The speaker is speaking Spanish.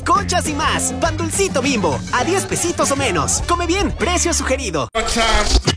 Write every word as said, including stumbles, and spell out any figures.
conchas y más. Pan Dulcito Bimbo, a diez pesitos o menos. Come bien, precio sugerido.